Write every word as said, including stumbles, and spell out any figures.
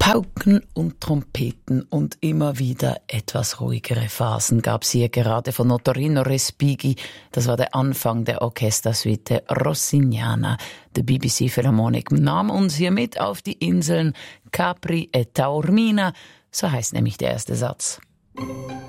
Pauken und Trompeten und immer wieder etwas ruhigere Phasen gab's hier gerade von Ottorino Respighi. Das war der Anfang der Orchestersuite Rossignana. Der B B C Philharmonic nahm uns hier mit auf die Inseln Capri e Taormina. So heißt nämlich der erste Satz.